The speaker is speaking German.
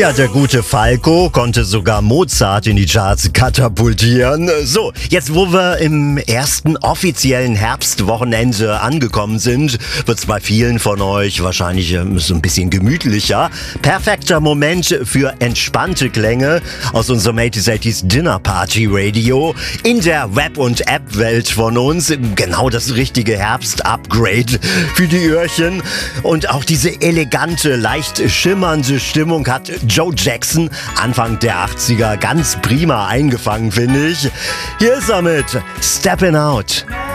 Ja, der gute Falco konnte sogar Mozart in die Charts katapultieren. So, jetzt wo wir im ersten offiziellen Herbstwochenende angekommen sind, wird es bei vielen von euch wahrscheinlich so ein bisschen gemütlicher. Perfekter Moment für entspannte Klänge aus unserem 80s Dinner Party Radio. In der Web- und App-Welt von uns genau das richtige Herbst-Upgrade für die Öhrchen. Und auch diese elegante, leicht schimmernde Stimmung hat Joe Jackson Anfang der 80er ganz prima eingefangen, finde ich. Hier ist er mit Steppin' Out.